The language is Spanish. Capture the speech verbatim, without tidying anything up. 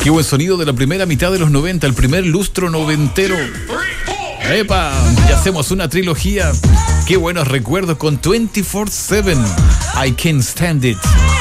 Qué buen sonido de la primera mitad de los noventa, el primer lustro noventero. ¡Epa! Ya hacemos una trilogía. Qué buenos recuerdos con veinticuatro siete. I Can't Stand It.